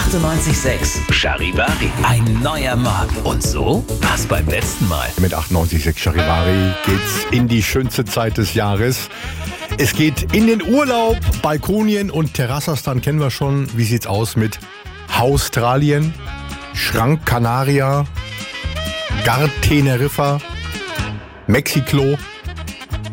98,6 Charivari. Ein neuer Morgen. Und so war's beim letzten Mal. Mit 98,6 Charivari geht's in die schönste Zeit des Jahres. Es geht in den Urlaub. Balkonien und Terrassastan kennen wir schon. Wie sieht's aus mit Australien, Schrank Canaria, Gar Teneriffa, Mexiko?